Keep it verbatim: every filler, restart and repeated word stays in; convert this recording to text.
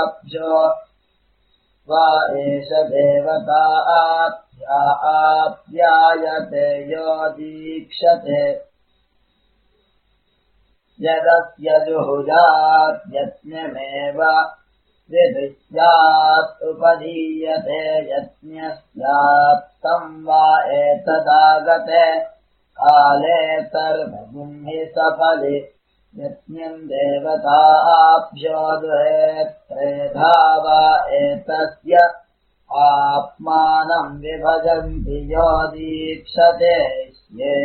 आप्यो वा एष देवता आप्या आप्यायते यो दीक्षते यदस्य जुहुजात् यज्ञमेव विदुष्यात् उपधीयते यज्ञस्यात् तं वा एतदागते काले तर्वगुंहि सफले यज्ञम् देवता आप्यो दुहेत् त्रेधा वा एतस्य आत्मानम् विभजन्ति यो दीक्षते